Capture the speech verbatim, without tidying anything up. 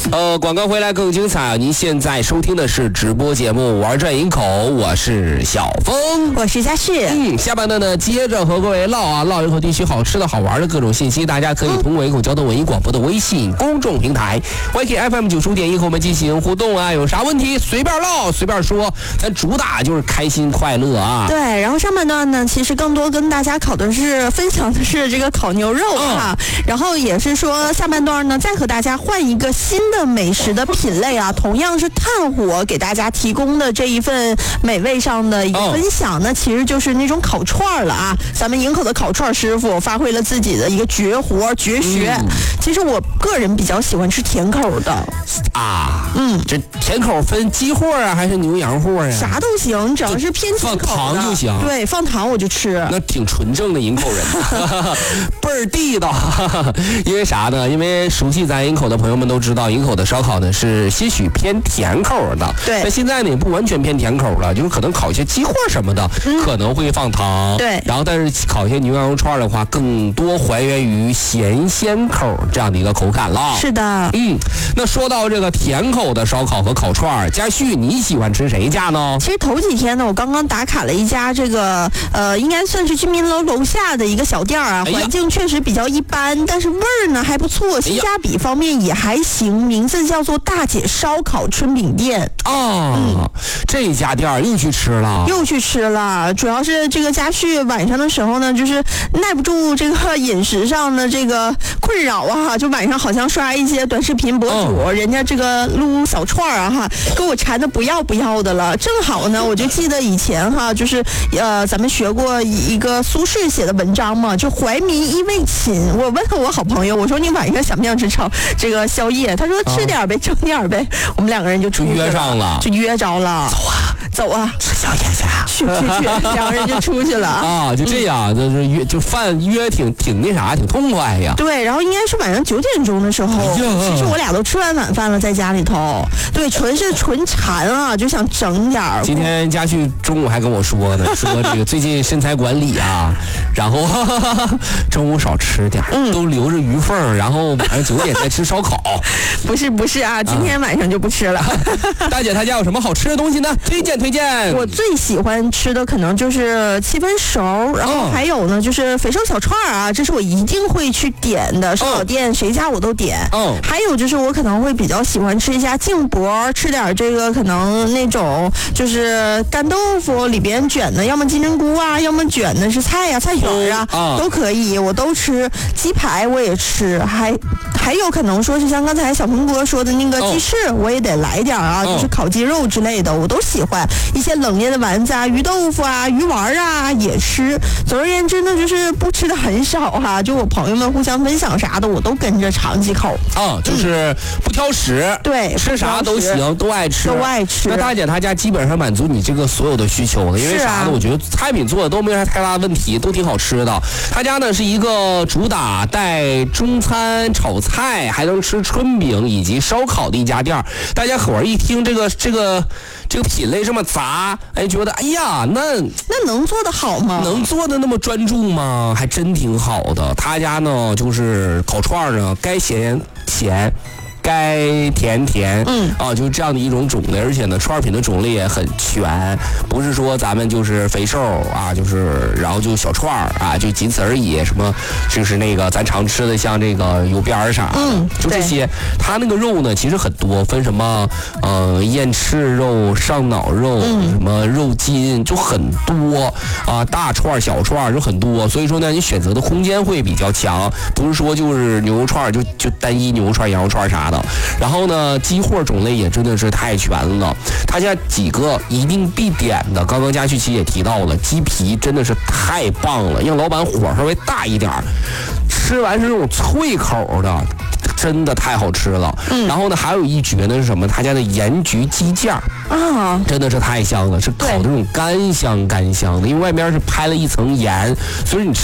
呃，广告回来更精彩。您现在收听的是直播节目《玩转营口》，我是小峰， 我是佳世。 嗯，下半段呢，接着和各位唠啊唠营口地区好吃的好玩的各种信息，大家可以通过营口交通文艺广播的微信公众平台 Y K F M 九十五点一和我们进行互动啊，有啥问题随便唠随便说，咱主打就是开心快乐啊。 对，然后上半段呢，其实更多跟大家考的是分享的是这个烤牛肉哈、嗯，然后也是说下半段呢，再和大家换一个新的美食的品类啊，同样是炭火给大家提供的这一份美味上的一个分享呢，其实就是那种烤串了啊。咱们营口的烤串师傅发挥了自己的一个绝活绝学、嗯。其实我个人比较喜欢吃甜口的啊， 嗯， 这甜口分鸡货啊还是牛羊货呀？ 啥都行，只要是偏甜口的， 放糖就行。 对，放糖我就吃。 那挺纯正的营口人，倍儿地道。因为啥呢？因为熟悉咱营口的朋友们都知道，营口的烧烤呢是些许偏甜口的。 对。 那现在呢也不完全偏甜口了，就是可能烤一些鸡货什么的、嗯、可能会放糖。 对。 然后但是烤一些牛羊肉串的话，更多还原于咸鲜口这样的一个口感了。 是的。 嗯。那说到这个甜口的烧烤和烤串，佳旭你喜欢吃谁家呢？ 其实头几天呢，我刚刚打卡了一家这个呃，应该算是居民楼楼下的一个小店啊，环境确实比较一般，但是味儿呢还不错，性价比方面也还行。名字叫做大姐烧烤春饼店啊、嗯，这家店又去吃了， 又去吃了。主要是这个佳旭晚上的时候呢，就是耐不住这个饮食上的这个困扰啊，就晚上好像刷一些短视频博主，嗯、人家这个撸小串啊哈，给我馋的不要不要的了。正好呢，我就记得以前哈，就是呃，咱们学过一个苏轼写的文章嘛，就怀民衣未寝。我问了我好朋友，我说你晚上想不想吃超这个宵夜？他说吃点呗，整点呗。我们两个人就出去约上了， 就约着了。 走啊， 走啊， 吃宵夜去， 去去去，两个人就出去了啊，就这样，就是约就饭约挺挺那啥，挺痛快呀。 对，然后应该是晚上九点钟的时候，哎、其实我俩都吃完晚饭了，在家里头。对，纯是纯馋啊，就想整点儿。 今天佳旭中午还跟我说呢，说这个最近身材管理啊，然后哈哈哈中午少吃点，嗯，都留着余缝，然后晚上九点再吃烧烤。 不是不是啊，今天晚上就不吃了。啊、 大姐她家有什么好吃的东西呢？推荐推荐。 我最喜欢吃的可能就是七分熟，然后还有呢就是肥瘦小串啊，这是我一定会去点的。烧烤店、哦、谁家我都点。 嗯。 还有就是我可能会比较喜欢吃一下净博，吃点这个可能那种就是干豆腐里边卷的，要么金针菇啊，要么卷的是菜呀、啊、菜卷啊、嗯，都可以，我都吃。鸡排我也吃，还还有可能说是像刚才小鹏哥说的那个鸡翅，哦、我也得来点啊，就是烤鸡肉之类的，我都喜欢。一些冷链的丸子啊、鱼豆腐啊、鱼丸啊也吃。总而言之呢，就是不吃的很少哈、啊。就我朋友们互相分享啥的，我都跟着尝几口。 啊、嗯，就是不挑食， 对， 吃啥都行，都爱吃， 都爱吃。 那大姐她家基本上满足你这个所有的需求了，因为啥呢？啊、我觉得菜品做的都没啥太大问题，都挺好吃的。她家呢是一个主打带中餐、炒菜，还能吃春饼以及烧烤的一家店。大家伙儿一听这个这个这个品类这么杂，哎，觉得哎呀，那那能做得好吗？ 能做的那么专注吗？还真挺好的。他家呢就是烤串呢，该咸咸。该甜甜， 嗯啊，就是这样的一种种类，而且呢，串品的种类也很全，不是说咱们就是肥瘦啊，就是然后就小串啊，就仅此而已。什么就是那个咱常吃的，像这个油边儿啥， 嗯， 就这些。它那个肉呢，其实很多，分什么呃燕翅肉、上脑肉， 嗯、 什么肉筋，就很多啊，大串、小串就很多。所以说呢，你选择的空间会比较强，不是说就是牛肉串就就单一牛肉串、羊肉串啥的。然后呢，鸡货种类也真的是太全了。他家几个一定必点的，刚刚佳旭奇也提到了，鸡皮真的是太棒了，让老板火稍微大一点，吃完是那种脆口的，真的太好吃了。 嗯， 然后呢，还有一绝呢是什么？他家的盐焗鸡架啊， 真的是太香了，是烤的那种干香干香的，因为外面是拍了一层盐，所以你吃